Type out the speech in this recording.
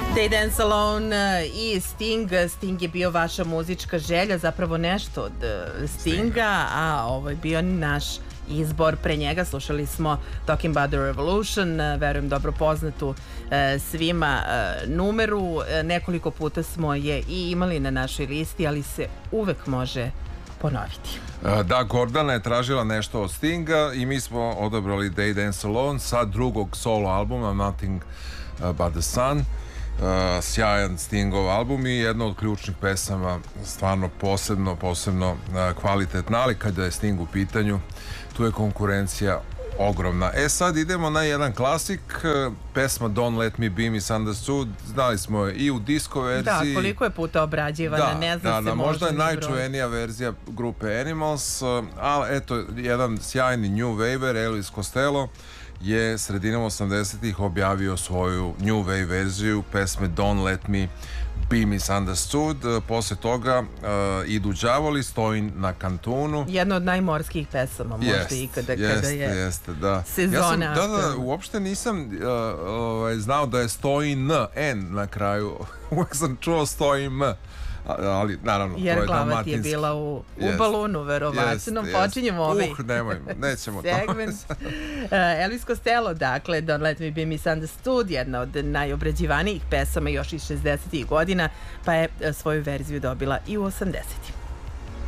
They Dance Alone i Sting. Sting je bio vaša muzička želja, zapravo nešto od Stinga, a ovo je bio naš izbor. Pre njega slušali smo Talking About The Revolution, verujem dobro poznatu svima numeru. Nekoliko puta smo je i imali na našoj listi, ali se uvek može ponoviti. Da, Gordana je tražila nešto od Stinga i mi smo odabrali They Dance Alone sa drugog solo albuma Nothing But The Sun. Sjajan Stingov album i jedna od ključnih pesama, stvarno posebno kvalitetna, ali kada je Sting u pitanju tu je konkurencija ogromna. Sad idemo na jedan klasik, pesma Don't Let Me Be Misunderstood. Znali smo je i u disco verziji. Da, koliko je puta obrađivana, ne znam se možda je najčuvenija verzija grupe Animals, ali eto, jedan sjajni new waver, Elvis Costello je sredinom 80-ih objavio svoju new wave verziju pesme Don't Let Me Be Misunderstood. Posle toga idu đavoli, Stojim na kantunu. Jedna od najmorskih pesama možda ikada kada je sezona. Ja uopšte nisam znao da je Stojim N na kraju. Uvijek sam čuo Stojim M. Ali naravno jer glava ti je bila u balonu verovatno. Počinjemo ovaj nećemo segment. Elvis Costello, dakle Don't Let Me Be Misunderstood, jedna od najobrađivanijih pesama još iz 60-ih godina, pa je svoju verziju dobila i u 80-ih.